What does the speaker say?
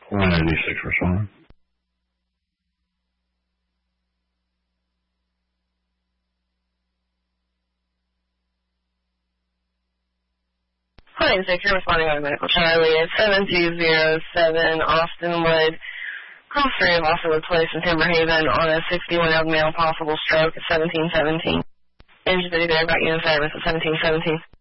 186 responding. Hi, Victor, responding on Medical Charlie at 7207 Austin Wood, Cross 3 of Austin Wood Place in Timber Haven on a 61-year-old male, possible stroke at 1717. Engine 30 there, about you in service at 1717.